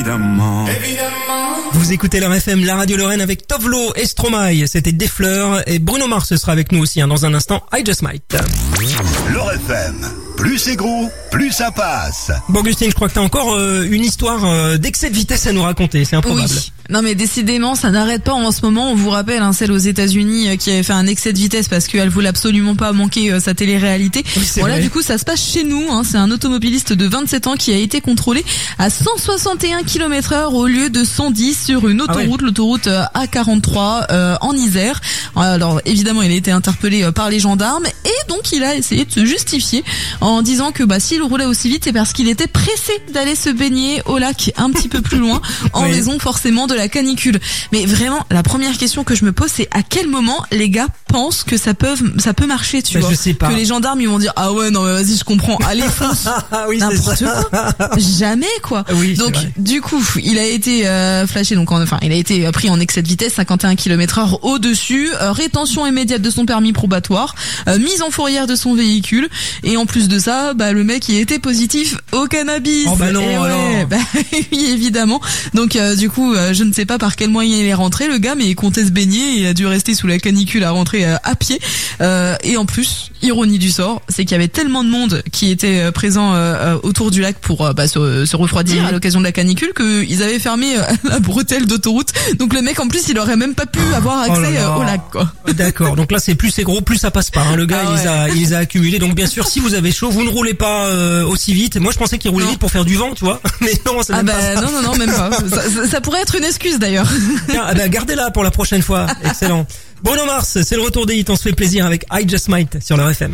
Évidemment. Vous écoutez leur FM, la radio Lorraine avec Tovlo et Stromae. C'était Des Fleurs et Bruno Mars sera avec nous aussi dans un instant. I Just Might. Leur FM. Plus c'est gros, plus ça passe. Bon, Augustine, je crois que t'as encore une histoire d'excès de vitesse à nous raconter. C'est improbable. Oui. Non mais décidément, ça n'arrête pas en ce moment. On vous rappelle celle aux États-Unis qui avait fait un excès de vitesse parce qu'elle voulait absolument pas manquer sa télé-réalité. Oui, voilà, vrai. du coup, ça se passe chez nous. C'est un automobiliste de 27 ans qui a été contrôlé à 161 km/h au lieu de 110 sur une autoroute, l'autoroute A43 en Isère. Alors évidemment, il a été interpellé par les gendarmes et donc il a essayé de se justifier en disant que s'il roulait aussi vite, c'est parce qu'il était pressé d'aller se baigner au lac un petit peu plus loin en raison forcément de la canicule. Mais vraiment, la première question que je me pose, c'est à quel moment les gars pensent que ça peut marcher, tu vois? Je sais pas. Que les gendarmes ils vont dire ah ouais non mais vas-y je comprends, allez fonce. Oui, N'importe quoi. Jamais quoi. Oui, donc du coup, il a été flashé il a été pris en excès de vitesse 51 km/h au-dessus, rétention immédiate de son permis probatoire, mise en fourrière de son véhicule et en plus de ça, le mec il était positif au cannabis. Oh non, alors. Oui, évidemment. Donc du coup, je ne sais pas par quel moyen il est rentré le gars, mais il comptait se baigner, il a dû rester sous la canicule à rentrer à pied. Et en plus, ironie du sort, c'est qu'il y avait tellement de monde qui était présent autour du lac pour se refroidir à l'occasion de la canicule qu'ils avaient fermé la bretelle d'autoroute. Donc le mec en plus, il aurait même pas pu avoir accès au lac quoi. D'accord. Donc là, c'est plus c'est gros, plus ça passe pas. Le gars, il les a accumulés. Donc bien sûr, si vous avez chaud, vous ne roulez pas aussi vite. Moi, je pensais qu'il roulait vite pour faire du vent, tu vois. Mais non, c'est même pas ça. Non, même pas. Ça pourrait être une excuse d'ailleurs. Tiens, gardez-la pour la prochaine fois. Excellent. Bruno Mars, c'est le retour des hits. On se fait plaisir avec I Just Might sur leur FM.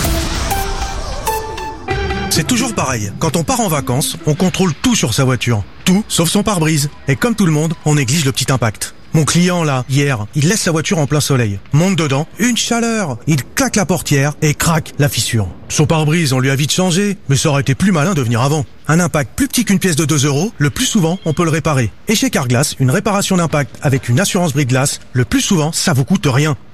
C'est toujours pareil. Quand on part en vacances, on contrôle tout sur sa voiture. Tout, sauf son pare-brise. Et comme tout le monde, on néglige le petit impact. Mon client là, hier, il laisse sa voiture en plein soleil. Monte dedans, une chaleur. Il claque la portière et craque la fissure. Son pare-brise, on lui a vite changé, mais ça aurait été plus malin de venir avant. Un impact plus petit qu'une pièce de 2 €, le plus souvent, on peut le réparer. Et chez Carglass, une réparation d'impact avec une assurance bris de glace, le plus souvent, ça vous coûte rien.